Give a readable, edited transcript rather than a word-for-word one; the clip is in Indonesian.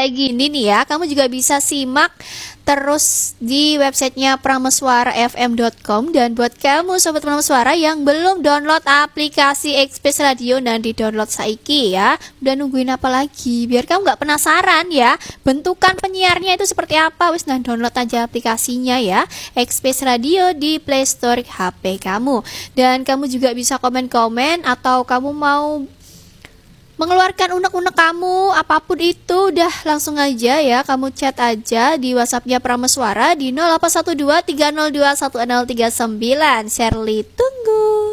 kayak gini nih ya, kamu juga bisa simak terus di websitenya prameswarafm.com. Dan buat kamu sobat Prameswara yang belum download aplikasi Express Radio, dan di download saiki ya. Udah nungguin apa lagi? Biar kamu nggak penasaran ya bentukan penyiarnya itu seperti apa, wis nah download aja aplikasinya ya, Express Radio di Play Store HP kamu. Dan kamu juga bisa komen-komen, atau kamu mau mengeluarkan unek-unek kamu, apapun itu, udah langsung aja ya, kamu chat aja di WhatsAppnya Prameswara di 0812 302 1039. Shirley tunggu.